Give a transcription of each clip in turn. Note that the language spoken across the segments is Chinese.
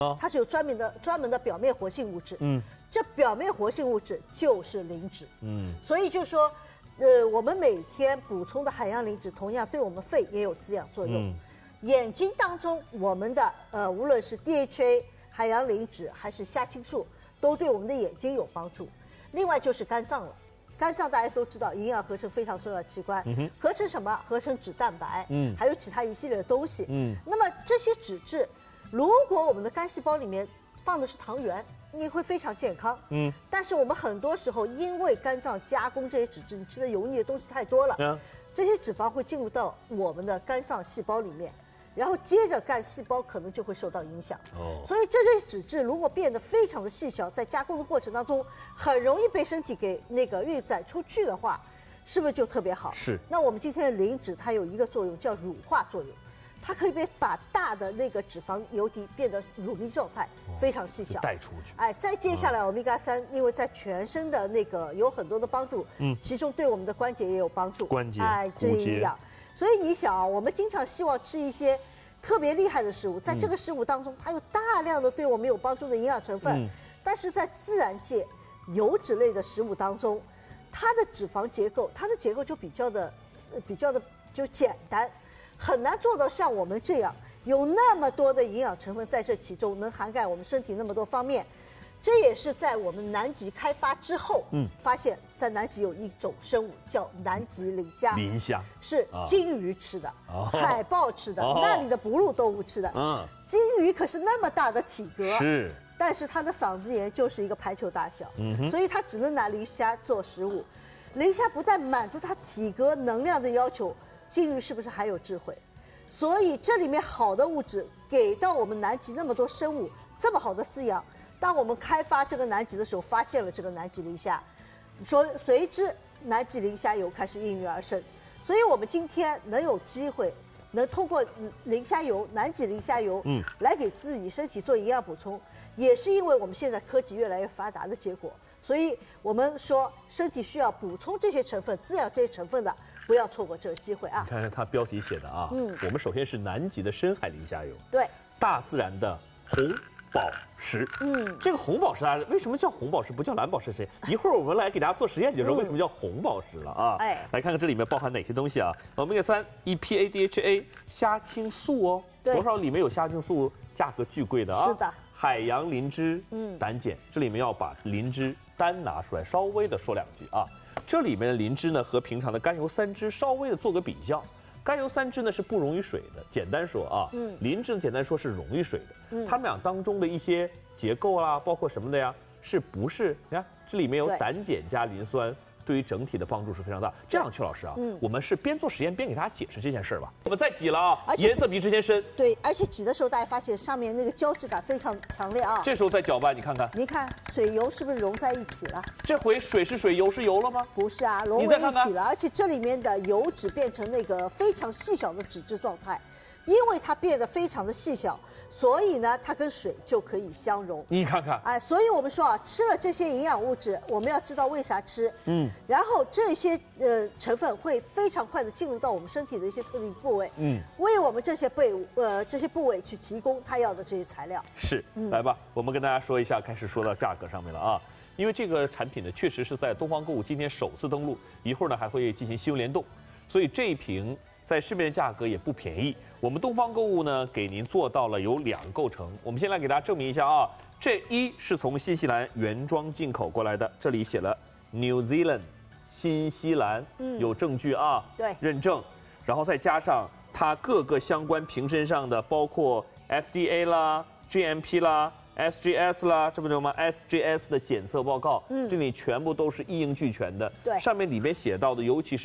它是有专门的表面活性物质。这表面活性物质就是磷脂。所以就说，我们每天补充的海洋磷脂，同样对我们肺也有滋养作用。眼睛当中，我们的无论是 DHA、海洋磷脂还是虾青素，都对我们的眼睛有帮助。另外就是肝脏了。肝脏大家都知道，营养合成非常重要的器官，合成什么？合成脂蛋白，还有其他一系列的东西。那么这些脂质，如果我们的肝细胞里面放的是糖原，你会非常健康。但是我们很多时候因为肝脏加工这些脂质，你吃的油腻的东西太多了，这些脂肪会进入到我们的肝脏细胞里面。然后接着干细胞可能就会受到影响。所以这些脂质如果变得非常的细小，在加工的过程当中很容易被身体给运载出去的话，是不是就特别好？ 是。 那我们今天的磷脂它有一个作用叫乳化作用，它可以把大的那个脂肪油体变得乳糜状态，非常细小， 带出去。 再接下来欧米伽3，因为在全身的有很多的帮助，其中对我们的关节也有帮助， 关节、 这样。所以你想啊，我们经常希望吃一些特别厉害的食物，在这个食物当中，它有大量的对我们有帮助的营养成分，但是在自然界油脂类的食物当中，它的脂肪结构，就比较的就简单，很难做到像我们这样有那么多的营养成分在这其中，能涵盖我们身体那么多方面。这也是在我们南极开发之后，发现，在南极有一种生物叫南极磷虾。 磷虾是鲸鱼吃的，海豹吃的，那里的哺乳动物吃的。鲸鱼可是那么大的体格， 是， 但是它的嗓子眼就是一个排球大小，所以它只能拿磷虾做食物。磷虾不但满足它体格能量的要求，鲸鱼是不是还有智慧？所以这里面好的物质给到我们南极那么多生物这么好的饲养。当我们开发这个南极的时候，发现了这个南极磷虾，随之南极磷虾油开始应运而生。所以我们今天能有机会，能通过磷虾油、南极磷虾油，来给自己身体做营养补充，也是因为我们现在科技越来越发达的结果。所以我们说，身体需要补充这些成分、滋养这些成分的，不要错过这个机会啊！ 你看看它标题写的啊，我们首先是南极的深海磷虾油， 对， 大自然的红宝石。这个红宝石啊，为什么叫红宝石不叫蓝宝石？一会儿我们来给大家做实验，就说为什么叫红宝石了啊？来看看这里面包含哪些东西啊？Omega-3、EPA、DHA、虾青素哦，多少里面有虾青素？价格巨贵的啊！ 是的。 海洋磷脂、胆碱，这里面要把磷脂单拿出来，稍微的说两句啊。这里面的磷脂呢，和平常的甘油三酯稍微的做个比较。甘油三酯呢是不溶于水的，简单说啊，磷脂简单说是溶于水的。它们俩当中的一些结构啊，包括什么的呀，是不是？你看这里面有胆碱加磷酸，对于整体的帮助是非常大。这样，曲老师啊，我们是边做实验边给大家解释这件事儿吧。我们再挤了啊，颜色比之前深。 对，而且挤的时候大家发现上面那个胶质感非常强烈啊。 这时候再搅拌，你看看， 水油是不是融在一起了？ 这回水是水，油是油了吗？ 不是啊，融为一体了。而且这里面的油脂变成那个非常细小的脂质状态。因为它变得非常的细小，所以呢，它跟水就可以相融。 你看看， 所以我们说啊，吃了这些营养物质，我们要知道为啥吃，然后这些成分会非常快的进入到我们身体的一些特定部位，为我们这些部位去提供它要的这些材料。 是，来吧，我们跟大家说一下，开始说到价格上面了啊，因为这个产品呢，确实是在东方购物今天首次登陆，一会儿呢还会进行新闻联动，所以这一瓶在市面价格也不便宜。我们东方购物呢，给您做到了有2个构成。我们先来给大家证明一下啊，这一是从新西兰原装进口过来的，这里写了 New Zealand， 新西兰，有证据啊， 对， 认证，然后再加上它各个相关瓶身上的，包括 FDA 啦、GMP 啦、SGS 啦，这不对吗 ？SGS 的检测报告，这里全部都是一应俱全的。 对， 上面里面写到的，尤其是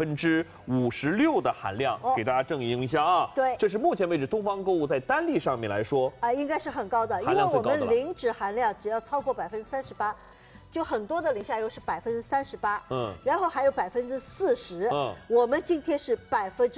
56%的含量，给大家证明一下啊。 对， 这是目前为止东方购物在单粒上面来说， 应该是很高的，因为我们磷脂含量只要超过38%，就很多的磷虾油是38%，然后还有40%，我们今天是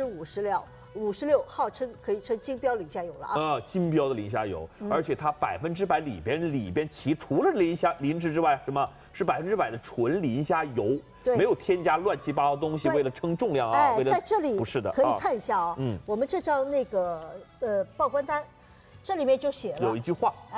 56%，号称可以称金标磷虾油了啊！ 金标的磷虾油，而且它100%里边除了磷脂之外，什么是100%的纯磷虾油？没有添加乱七八糟东西，为了称重量啊！ 在这里不是的， 可以看一下啊，我们这张那个报关单， 这里面就写了有一句话。